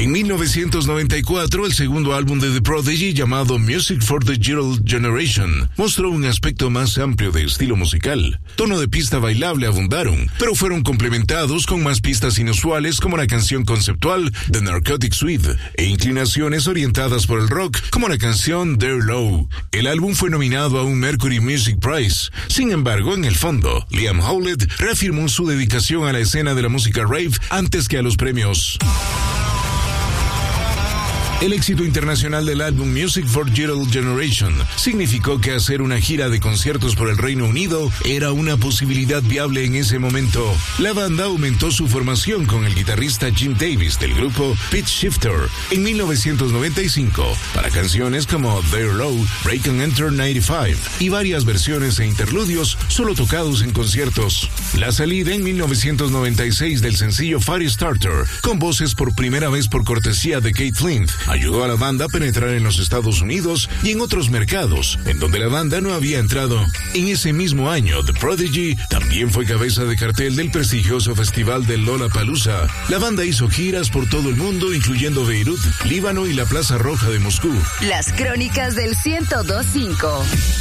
En 1994, el segundo álbum de The Prodigy, llamado Music for the Digital Generation, mostró un aspecto más amplio de estilo musical. Tono de pista bailable abundaron, pero fueron complementados con más pistas inusuales como la canción conceptual The Narcotic Suite e inclinaciones orientadas por el rock como la canción They're Low. El álbum fue nominado a un Mercury Music Prize. Sin embargo, en el fondo, Liam Howlett reafirmó su dedicación a la escena de la música rave antes que a los premios. El éxito internacional del álbum Music for Digital Generation significó que hacer una gira de conciertos por el Reino Unido era una posibilidad viable en ese momento. La banda aumentó su formación con el guitarrista Jim Davis del grupo Pitch Shifter en 1995 para canciones como They're Low, Break and Enter 95 y varias versiones e interludios solo tocados en conciertos. La salida en 1996 del sencillo Firestarter, con voces por primera vez por cortesía de Kate Flint, ayudó a la banda a penetrar en los Estados Unidos y en otros mercados, en donde la banda no había entrado. En ese mismo año, The Prodigy también fue cabeza de cartel del prestigioso festival de Lollapalooza. La banda hizo giras por todo el mundo, incluyendo Beirut, Líbano y la Plaza Roja de Moscú. Las crónicas del 102.5.